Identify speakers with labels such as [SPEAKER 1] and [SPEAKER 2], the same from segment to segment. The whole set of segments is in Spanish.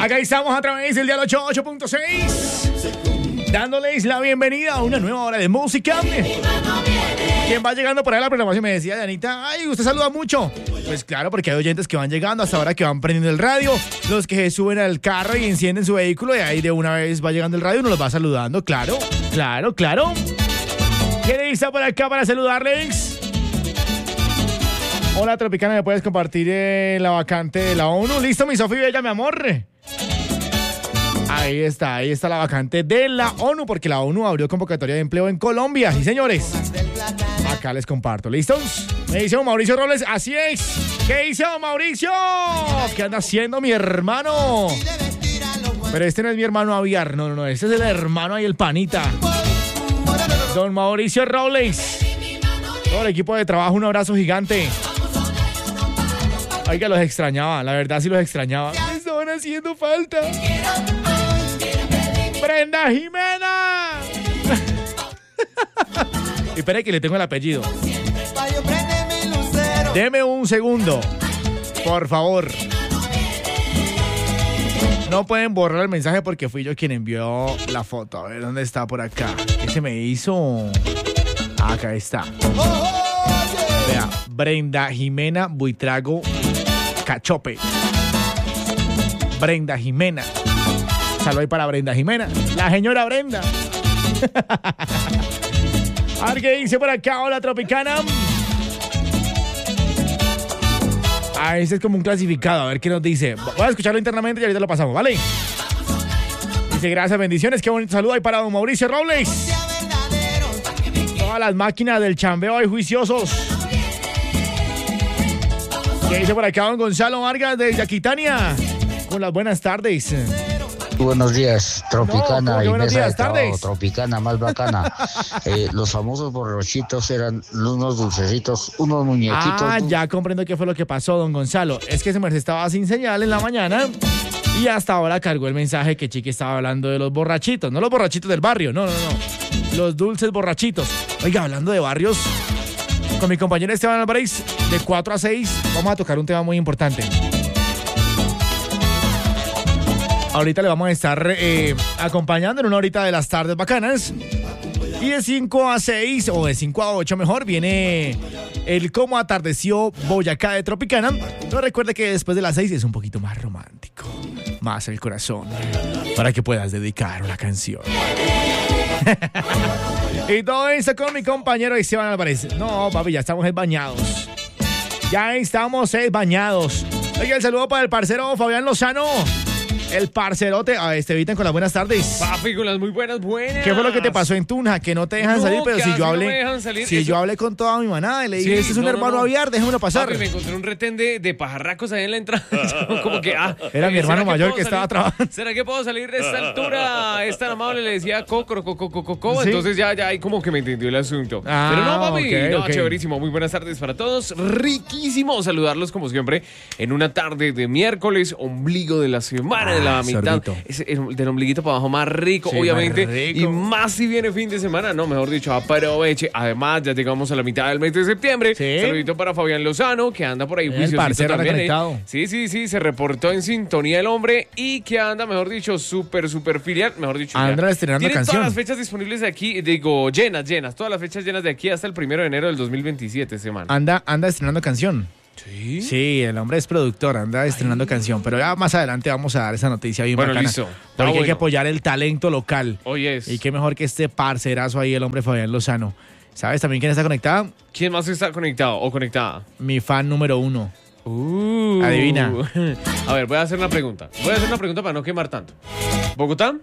[SPEAKER 1] Acá estamos a través del dial 88.6, dándoles la bienvenida a una nueva hora de música. ¿Quién va llegando por ahí a la programación? Me decía Dianita, ay, usted saluda mucho. Pues claro, porque hay oyentes que van llegando hasta ahora, que van prendiendo el radio, los que se suben al carro y encienden su vehículo, y ahí de una vez va llegando el radio y uno los va saludando. Claro. ¿Quién está por acá para saludarles? Hola, Tropicana, ¿me puedes compartir la vacante de la ONU? Listo, mi Sofía Bella, mi amor. Ahí está la vacante de la ONU, porque la ONU abrió convocatoria de empleo en Colombia. Sí, señores. Acá les comparto. ¿Listos? Me dice Mauricio Robles, así es. ¿Qué dice Mauricio? ¿Qué anda haciendo mi hermano? Pero este no es mi hermano Aviar, no, este es el hermano ahí, el panita. Don Mauricio Robles. Todo el equipo de trabajo, un abrazo gigante. Oiga, los extrañaba, la verdad sí los extrañaba. Me estaban haciendo falta. ¡Brenda Jimena! Espera que le tengo el apellido. Deme un segundo, por favor. No pueden borrar el mensaje porque fui yo quien envió la foto. A ver, ¿dónde está? Por acá. ¿Qué se me hizo? Acá está. Vea, Brenda Jimena Buitrago Cachope. Brenda Jimena. Saludos ahí para Brenda Jimena. La señora Brenda. A ver qué dice por acá. Hola, Tropicana. Ah, ese es como un clasificado. A ver qué nos dice. Voy a escucharlo internamente y ahorita lo pasamos, ¿vale? Dice, gracias, bendiciones. Qué bonito saludo ahí para don Mauricio Robles. Todas las máquinas del chambeo ahí juiciosos. ¿Qué dice por acá don Gonzalo Vargas de Yaquitania? Con las buenas tardes.
[SPEAKER 2] Buenos días, Tropicana.
[SPEAKER 1] No,
[SPEAKER 2] y
[SPEAKER 1] buenos
[SPEAKER 2] mesa
[SPEAKER 1] días,
[SPEAKER 2] de trabajo,
[SPEAKER 1] tardes.
[SPEAKER 2] Tropicana más bacana. Los famosos borrachitos eran unos dulcecitos, unos muñequitos.
[SPEAKER 1] Ah, ya comprendo qué fue lo que pasó, don Gonzalo. Es que ese merced estaba sin señal en la mañana y hasta ahora cargó el mensaje que Chiqui estaba hablando de los borrachitos. No los borrachitos del barrio, no. Los dulces borrachitos. Oiga, hablando de barrios, con mi compañero Esteban Álvarez, de 4 a 6, vamos a tocar un tema muy importante. Ahorita le vamos a estar acompañando en una horita de las tardes bacanas. Y de 5 a 6, o de 5 a 8 mejor, viene el Cómo Atardeció Boyacá de Tropicana. Pero recuerde que después de las 6 es un poquito más romántico. Más el corazón. Para que puedas dedicar una canción. Y todo esto con mi compañero Esteban Álvarez. No, papi, ya estamos bañados. Ya estamos bañados. Oiga, el saludo para el parcero Fabián Lozano. El parcerote. A Estevitan con las buenas tardes.
[SPEAKER 3] Papi, con las muy buenas.
[SPEAKER 1] ¿Qué fue lo que te pasó en Tunja? Que no te dejan salir, pero si yo hablé. Yo hablé con toda mi manada y le dije, este es un hermano Aviar, déjamelo pasar.
[SPEAKER 3] Papi, me encontré un retén de pajarracos ahí en la entrada. Como que,
[SPEAKER 1] era mi hermano mayor que estaba trabajando.
[SPEAKER 3] ¿Será que puedo salir de esta altura? Es tan amable, le decía coco. ¿Sí? Entonces ya ahí como que me entendió el asunto. Pero no, papi, okay. Chéverísimo. Muy buenas tardes para todos. Riquísimo saludarlos como siempre en una tarde de miércoles, ombligo de la semana. La mitad, del ombliguito para abajo más rico, sí, obviamente, más rico. Y más si viene fin de semana, no, mejor dicho, aproveche. Además, ya llegamos a la mitad del mes de septiembre. Sí. Saludito para Fabián Lozano, que anda por ahí juiciosito también. Sí, se reportó en sintonía el hombre y que anda, mejor dicho, súper filial, mejor dicho.
[SPEAKER 1] Anda estrenando canción.
[SPEAKER 3] Tiene todas las fechas disponibles de aquí, digo, llenas, todas las fechas llenas de aquí hasta el 1 de enero del 2027, semana.
[SPEAKER 1] Anda estrenando canción.
[SPEAKER 3] ¿Sí?
[SPEAKER 1] Sí, el hombre es productor, anda estrenando canción, pero ya más adelante vamos a dar esa noticia bien bacana.
[SPEAKER 3] Listo.
[SPEAKER 1] Porque hay que apoyar el talento local.
[SPEAKER 3] Yes.
[SPEAKER 1] Y qué mejor que este parcerazo ahí, el hombre Fabián Lozano. ¿Sabes también quién está conectada?
[SPEAKER 3] ¿Quién más está conectado o conectada?
[SPEAKER 1] Mi fan número 1. Adivina.
[SPEAKER 3] A ver, voy a hacer una pregunta para no quemar tanto. ¿Bogotá?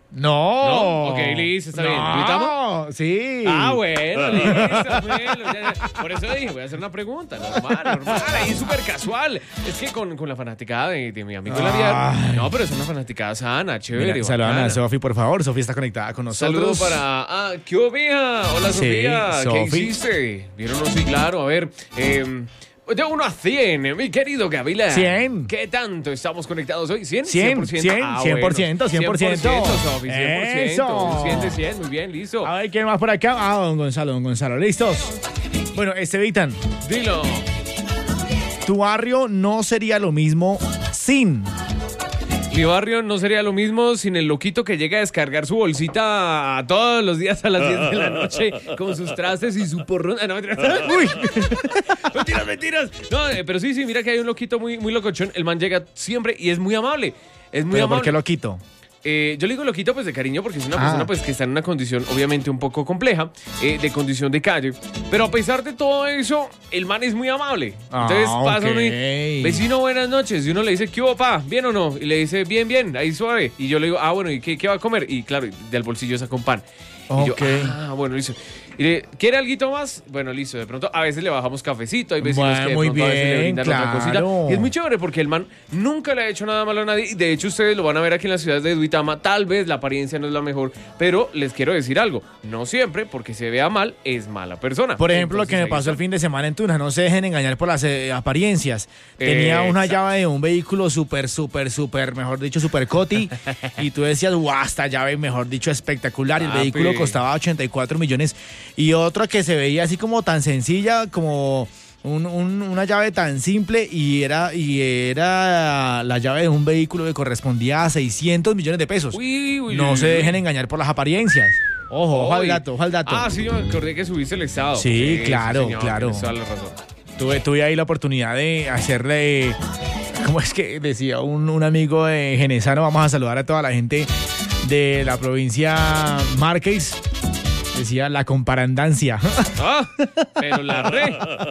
[SPEAKER 1] No.
[SPEAKER 3] Ok, listo, está bien.
[SPEAKER 1] ¿Gritamos? Sí.
[SPEAKER 3] Ah, bueno, listo. Por eso dije, voy a hacer una pregunta. Normal. Ahí súper casual. Es que con la fanaticada de mi amigo Laviar. No, pero es una fanaticada sana, chévere.
[SPEAKER 1] Saludan a Sofi, por favor. Sofi está conectada con nosotros.
[SPEAKER 3] Saludos para... ¿qué obvia? Hola, Sofía. Sí, ¿qué hiciste? ¿Vieron? Sí, claro. A ver, de 1 a 100, mi querido Gavilán.
[SPEAKER 1] 100.
[SPEAKER 3] ¿Qué tanto estamos conectados hoy? 100.
[SPEAKER 1] 100%.
[SPEAKER 3] Ah,
[SPEAKER 1] 100%,
[SPEAKER 3] bueno.
[SPEAKER 1] 100%.
[SPEAKER 3] Sofi, 100%.
[SPEAKER 1] Eso.
[SPEAKER 3] 100, muy bien, listo.
[SPEAKER 1] A ver, ¿quién más por acá? Don Gonzalo. ¿Listos? Bueno, Estevitan.
[SPEAKER 3] Dilo.
[SPEAKER 1] Tu barrio no sería lo mismo sin.
[SPEAKER 3] Mi barrio no sería lo mismo sin el loquito que llega a descargar su bolsita todos los días a las 10 de la noche con sus trastes y su porrón. No, uy. Mentiras. No, pero sí, mira que hay un loquito muy, muy locochón. El man llega siempre y es muy amable.
[SPEAKER 1] ¿Por qué loquito?
[SPEAKER 3] Yo le digo loquito pues de cariño porque es una persona pues que está en una condición obviamente un poco compleja, de condición de calle, pero a pesar de todo eso, el man es muy amable. Entonces pasa uno y, vecino, buenas noches, y uno le dice, ¿qué hubo, pa? ¿Bien o no? Y le dice, bien, ahí suave. Y yo le digo, bueno, ¿y qué va a comer? Y claro, del bolsillo saca un pan. Y yo, bueno, listo. Y le, ¿quiere alguito más? Bueno, listo. De pronto, a veces le bajamos cafecito. Hay vecinos que de pronto a veces le brindan otra cosita. Y es muy chévere porque el man nunca le ha hecho nada malo a nadie. Y de hecho, ustedes lo van a ver aquí en la ciudad de Duitama. Tal vez la apariencia no es la mejor, pero les quiero decir algo. No siempre, porque se vea mal, es mala persona.
[SPEAKER 1] Por ejemplo, entonces, lo que me pasó el fin de semana en Tunja. No se dejen engañar por las apariencias. Tenía una llave de un vehículo súper, mejor dicho, súper coti. Y tú decías, guau, esta llave, mejor dicho, espectacular. Y el vehículo costaba 84 millones. Y otra que se veía así como tan sencilla, como una llave tan simple, y era la llave de un vehículo que correspondía a 600 millones de pesos. No se dejen engañar por las apariencias. Ojo al dato.
[SPEAKER 3] Sí, yo me acordé que subiste el estado.
[SPEAKER 1] Sí, claro,
[SPEAKER 3] señor,
[SPEAKER 1] claro.
[SPEAKER 3] Tienes toda la razón.
[SPEAKER 1] Tuve ahí la oportunidad de hacerle, ¿cómo es que decía un amigo de Genesano? Vamos a saludar a toda la gente de la provincia Márquez. Decía la comparandancia.
[SPEAKER 3] Pero la re.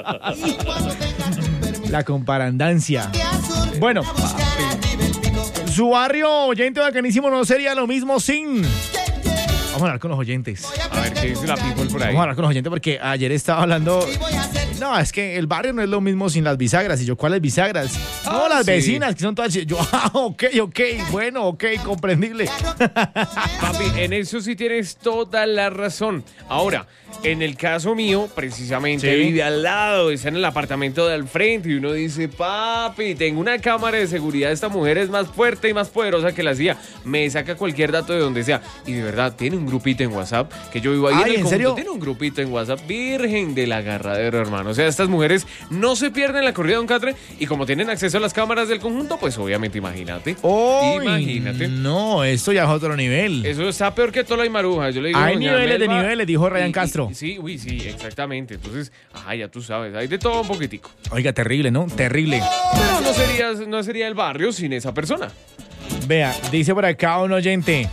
[SPEAKER 1] La comparandancia. Bueno, su barrio oyente bacanísimo no sería lo mismo sin... Vamos a hablar con los oyentes.
[SPEAKER 3] A ver qué dice la people por ahí.
[SPEAKER 1] Vamos a hablar con los oyentes porque ayer estaba hablando... No, es que el barrio no es lo mismo sin las bisagras. Y yo, ¿cuáles bisagras? No, las vecinas, que son todas... Yo, ok, bueno, comprendible.
[SPEAKER 3] Papi, en eso sí tienes toda la razón. Ahora, en el caso mío, precisamente, vive al lado, está en el apartamento de al frente, y uno dice, papi, tengo una cámara de seguridad, esta mujer es más fuerte y más poderosa que la CIA, me saca cualquier dato de donde sea. Y de verdad, tiene un grupito en WhatsApp, que yo vivo ahí en el conjunto.
[SPEAKER 1] ¿Serio?
[SPEAKER 3] Tiene un grupito en WhatsApp, virgen del agarradero, hermano. O sea, estas mujeres no se pierden la corrida de Don Catre, y como tienen acceso a las cámaras del conjunto, pues obviamente imagínate. Imagínate.
[SPEAKER 1] No, esto ya es otro nivel.
[SPEAKER 3] Eso está peor que todo la Maruja. Yo le digo,
[SPEAKER 1] hay niveles de niveles, dijo Ryan Castro.
[SPEAKER 3] Sí, exactamente. Entonces, ya tú sabes, hay de todo un poquitico.
[SPEAKER 1] Oiga, terrible, ¿no? Terrible.
[SPEAKER 3] Pero no sería el barrio sin esa persona.
[SPEAKER 1] Vea, dice por acá un oyente.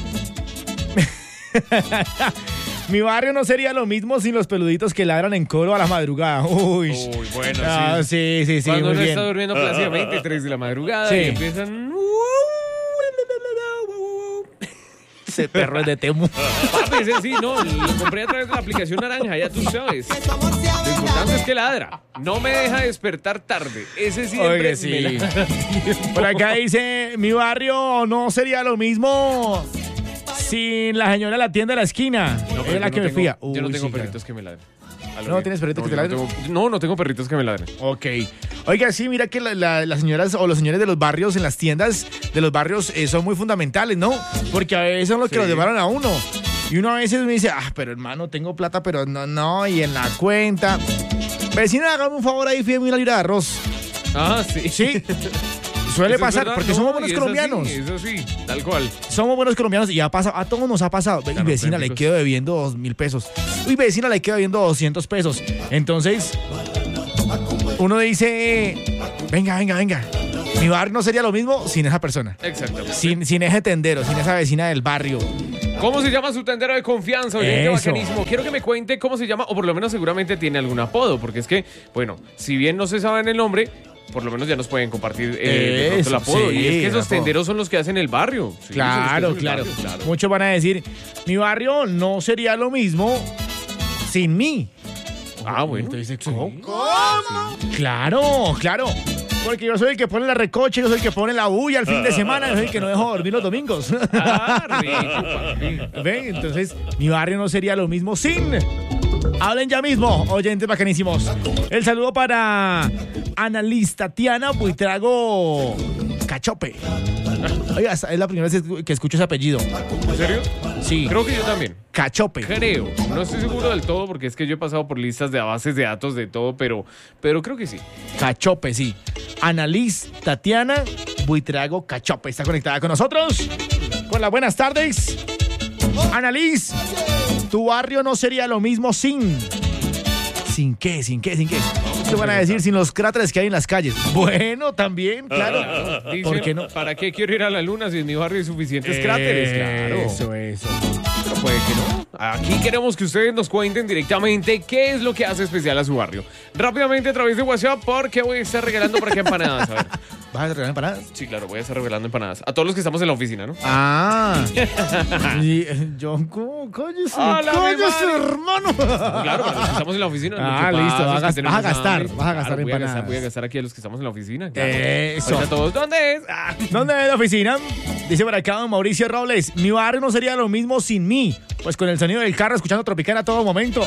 [SPEAKER 1] Mi barrio no sería lo mismo sin los peluditos que ladran en coro a la madrugada. Uy,
[SPEAKER 3] bueno,
[SPEAKER 1] sí.
[SPEAKER 3] Cuando
[SPEAKER 1] muy
[SPEAKER 3] uno
[SPEAKER 1] bien.
[SPEAKER 3] está durmiendo plácidamente 3 de la madrugada y empiezan...
[SPEAKER 1] Ese perro es de Temu.
[SPEAKER 3] Papi, ese sí, no, lo compré a través de la aplicación naranja, ya tú sabes. Lo importante es que ladra. No me deja despertar tarde. Ese siempre me ladra.
[SPEAKER 1] Por acá dice, mi barrio no sería lo mismo sin la señora de la tienda de la esquina. Es la que me fía.
[SPEAKER 3] Yo no tengo perritos que me ladren.
[SPEAKER 1] ¿No tienes perritos que te ladren?
[SPEAKER 3] No tengo perritos que me ladren.
[SPEAKER 1] Ok. Oiga, sí, mira que las señoras o los señores de los barrios en las tiendas de los barrios son muy fundamentales, ¿no? Porque a veces son los que los llevaron a uno. Y uno a veces me dice, pero hermano, tengo plata, pero no, y en la cuenta. Vecina, hágame un favor ahí, fíjeme una libra de arroz.
[SPEAKER 3] Sí.
[SPEAKER 1] Sí. Suele pasar, porque somos buenos colombianos.
[SPEAKER 3] Eso sí, tal cual.
[SPEAKER 1] Somos buenos colombianos y ha pasado, a todos nos ha pasado. Y vecina, le quedo debiendo 2,000 pesos. Uy, vecina, le quedo debiendo 200 pesos. Entonces, uno dice, venga. Mi barrio no sería lo mismo sin esa persona.
[SPEAKER 3] Exactamente.
[SPEAKER 1] Sin ese tendero, sin esa vecina del barrio.
[SPEAKER 3] ¿Cómo se llama su tendero de confianza? Oyente bacanísimo. Quiero que me cuente cómo se llama, o por lo menos seguramente tiene algún apodo, porque es que, bueno, si bien no se sabe el nombre, por lo menos ya nos pueden compartir de pronto el apodo. Sí, y es que esos tenderos son los que hacen el barrio. Sí,
[SPEAKER 1] claro. Muchos van a decir, mi barrio no sería lo mismo sin mí.
[SPEAKER 3] Bueno.
[SPEAKER 1] Entonces, ¿cómo? Sí. Claro. Porque yo soy el que pone la recoche, yo soy el que pone la bulla el fin de semana, yo soy el que no dejo dormir los domingos. ¿Ven? Entonces, mi barrio no sería lo mismo sin... Hablen ya mismo, oyentes bacanísimos. El saludo para Annalise Tatiana Buitrago Cachope. Oiga, es la primera vez que escucho ese apellido.
[SPEAKER 3] ¿En serio?
[SPEAKER 1] Sí.
[SPEAKER 3] Creo que yo también.
[SPEAKER 1] Cachope.
[SPEAKER 3] Creo. No estoy seguro del todo porque es que yo he pasado por listas de bases de datos de todo, pero creo que sí.
[SPEAKER 1] Cachope, sí. Annalise Tatiana Buitrago Cachope está conectada con nosotros. Con las buenas tardes. Annalise, tu barrio no sería lo mismo sin... ¿Sin qué? ¿Qué van a decir? Sin los cráteres que hay en las calles. Bueno, también, claro. ¿Por qué no?
[SPEAKER 3] ¿Para qué quiero ir a la luna si en mi barrio hay suficientes cráteres? Claro.
[SPEAKER 1] Eso.
[SPEAKER 3] Pero puede que no. Aquí queremos que ustedes nos cuenten directamente qué es lo que hace especial a su barrio. Rápidamente a través de WhatsApp, porque voy a estar regalando por acá empanadas. A ver.
[SPEAKER 1] ¿Vas a regalar empanadas?
[SPEAKER 3] Sí, claro, voy a estar regalando empanadas. A todos los que estamos en la oficina, ¿no?
[SPEAKER 1] Y yo, cállese, hermano.
[SPEAKER 3] Claro, para los que estamos en la oficina.
[SPEAKER 1] Listo, vas a gastar empanadas.
[SPEAKER 3] Voy a gastar aquí a los que estamos en la oficina.
[SPEAKER 1] Claro. Eso.
[SPEAKER 3] A todos, ¿dónde es?
[SPEAKER 1] ¿Dónde es la oficina? Dice por acá don Mauricio Robles, mi barrio no sería lo mismo sin mí. Pues con el sonido del carro escuchando Tropicana a todo momento.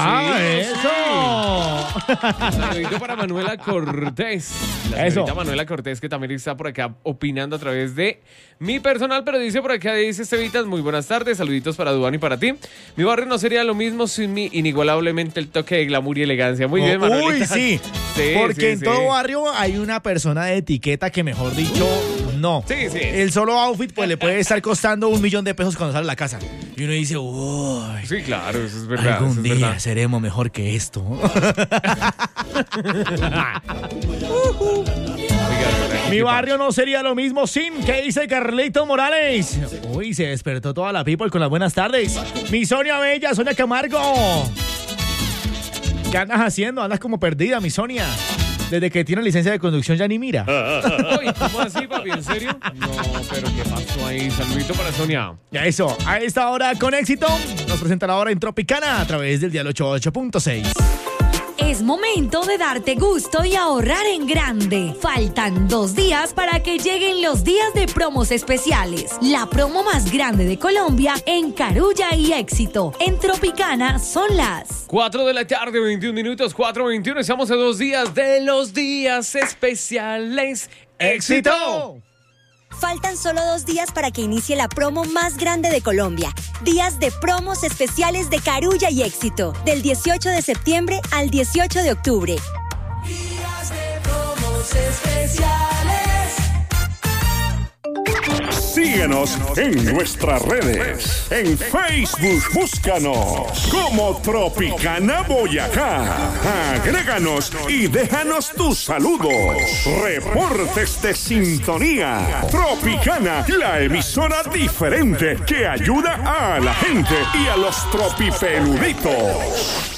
[SPEAKER 1] ¡Eso!
[SPEAKER 3] Saludito para Manuela Cortés. La señorita Manuela Cortés, que también está por acá opinando a través de mi personal, pero dice por acá, dice Estevitas, muy buenas tardes, saluditos para Duan y para ti. Mi barrio no sería lo mismo sin mi inigualablemente el toque de glamour y elegancia. Muy bien, Manuelita.
[SPEAKER 1] Sí, porque en todo barrio hay una persona de etiqueta que, mejor dicho, no.
[SPEAKER 3] Sí.
[SPEAKER 1] El solo outfit pues le puede estar costando $1.000.000 cuando sale a la casa. Y uno dice, uy.
[SPEAKER 3] Sí, claro, eso es verdad.
[SPEAKER 1] Algún día seremos mejor que esto. Mi barrio no sería lo mismo sin. ¿Qué dice Carlito Morales? Uy, se despertó toda la people con las buenas tardes. Mi Sonia Bella, Sonia Camargo. ¿Qué andas haciendo? Andas como perdida, mi Sonia. Desde que tiene licencia de conducción ya ni mira.
[SPEAKER 3] Uy, ¿cómo así, papi? ¿En serio? No, pero ¿qué pasó ahí? Saludito para Sonia.
[SPEAKER 1] Ya eso, a esta hora con éxito nos presentará ahora en Tropicana a través del dial 88.6.
[SPEAKER 4] Es momento de darte gusto y ahorrar en grande. Faltan 2 días para que lleguen los días de promos especiales. La promo más grande de Colombia en Carulla y Éxito. En Tropicana son las
[SPEAKER 3] 4 de la tarde, 21 minutos, 4:21. Estamos a 2 días de los días especiales. ¡Éxito!
[SPEAKER 5] Faltan solo 2 días para que inicie la promo más grande de Colombia. Días de promos especiales de Carulla y Éxito. Del 18 de septiembre al 18 de octubre.
[SPEAKER 6] Días de promos especiales.
[SPEAKER 7] Síguenos en nuestras redes. En Facebook, búscanos como Tropicana Boyacá. Agréganos y déjanos tus saludos. Reportes de sintonía. Tropicana, la emisora diferente que ayuda a la gente y a los tropipeluditos.